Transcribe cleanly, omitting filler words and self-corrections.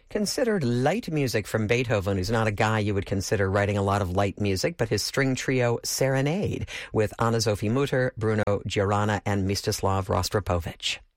considered light music from Beethoven, who's not a guy you would consider writing a lot of light music, but his string trio Serenade with Anna-Sophie Mutter, Bruno Giorana, and Mstislav Rostropovich.